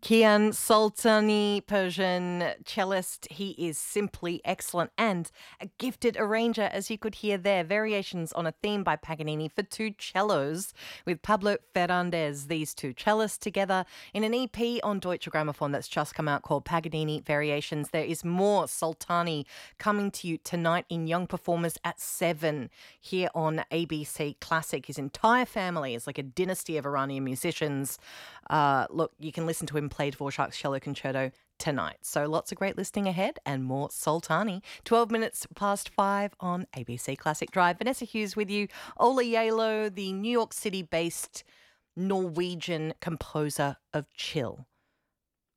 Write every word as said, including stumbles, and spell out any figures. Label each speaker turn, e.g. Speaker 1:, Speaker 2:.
Speaker 1: Kian Soltani, Persian cellist. He is simply excellent and a gifted arranger, as you could hear there. Variations on a theme by Paganini for two cellos with Pablo Fernandez, these two cellists together in an E P on Deutsche Grammophon that's just come out called Paganini Variations. There is more Soltani coming to you tonight in Young Performers at seven here on A B C Classic. His entire family is like a dynasty of Iranian musicians. Uh, look, you can listen to him play Dvorak's Cello Concerto tonight. So lots of great listening ahead and more Soltani. twelve minutes past five on A B C Classic Drive. Vanessa Hughes with you. Ola Yalo, the New York City-based Norwegian composer of chill.